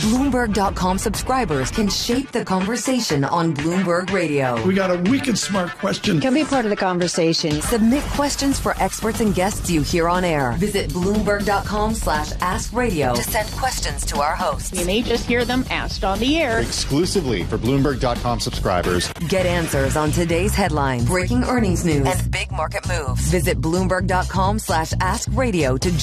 Bloomberg.com subscribers can shape the conversation on Bloomberg Radio. We got a wicked smart question. Can be part of the conversation. Submit questions for experts and guests you hear on air. Visit Bloomberg.com/AskRadio to send questions to our hosts. You may just hear them asked on the air. Exclusively for Bloomberg.com subscribers. Get answers on today's headlines, breaking earnings news, and big market moves. Visit Bloomberg.com/AskRadio to